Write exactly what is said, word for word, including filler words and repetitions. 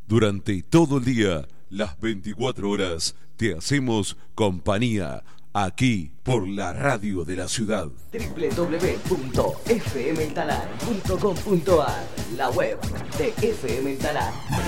Durante todo el día, las veinticuatro horas, te hacemos compañía aquí por la radio de la ciudad. doble u doble u doble u punto f m el talar punto com punto a r, la web de F M El Talar.